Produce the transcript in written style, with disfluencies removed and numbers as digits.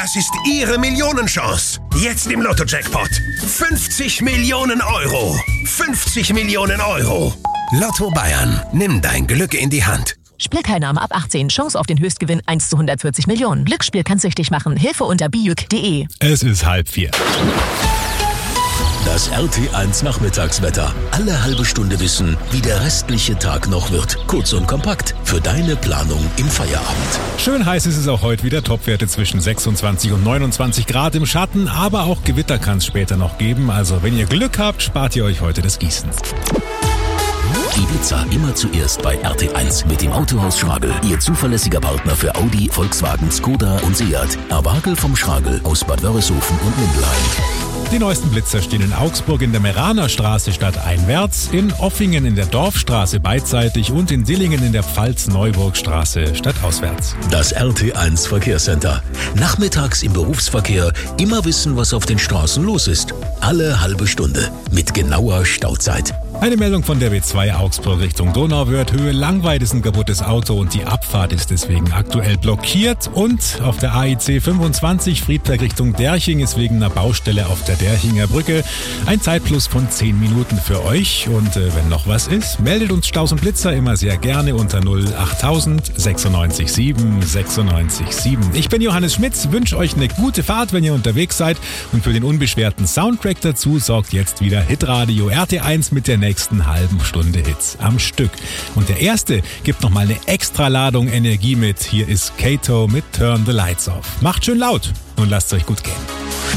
Das ist Ihre Millionenchance. Jetzt im Lotto-Jackpot. 50 Millionen Euro. 50 Millionen Euro. Lotto Bayern. Nimm dein Glück in die Hand. Spielteilnahme ab 18. Chance auf den Höchstgewinn 1 zu 140 Millionen. Glücksspiel kann süchtig machen. Hilfe unter bijuk.de. Es ist 3:30. Das RT1 Nachmittagswetter. Alle halbe Stunde wissen, wie der restliche Tag noch wird. Kurz und kompakt für deine Planung im Feierabend. Schön heiß ist es auch heute wieder. Topwerte zwischen 26 und 29 Grad im Schatten. Aber auch Gewitter kann es später noch geben. Also wenn ihr Glück habt, spart ihr euch heute das Gießen. Ibiza immer zuerst bei RT1 mit dem Autohaus Schragel. Ihr zuverlässiger Partner für Audi, Volkswagen, Skoda und Seat. Erwagel vom Schragel aus Bad Wörishofen und Mindelheim. Die neuesten Blitzer stehen in Augsburg in der Meranerstraße stadteinwärts, in Offingen in der Dorfstraße beidseitig und in Dillingen in der Pfalz-Neuburg-Straße stadtauswärts. Das RT1 Verkehrscenter. Nachmittags im Berufsverkehr immer wissen, was auf den Straßen los ist. Alle halbe Stunde mit genauer Stauzeit. Eine Meldung von der B2 Augsburg Richtung Donauwörth. Höhe Langweid ist ein kaputtes Auto und die Abfahrt ist deswegen aktuell blockiert. Und auf der AIC 25 Friedberg Richtung Derching ist wegen einer Baustelle auf der Derchinger Brücke ein Zeitplus von 10 Minuten für euch. Und wenn noch was ist, meldet uns Staus und Blitzer immer sehr gerne unter 08000 96 7 96 7. Ich bin Johannes Schmitz, wünsche euch eine gute Fahrt, wenn ihr unterwegs seid. Und für den unbeschwerten Soundtrack dazu sorgt jetzt wieder Hitradio RT1 mit der nächsten halben Stunde Hits am Stück. Und der erste gibt nochmal eine extra Ladung Energie mit. Hier ist Kato mit Turn the Lights Off. Macht schön laut und lasst es euch gut gehen.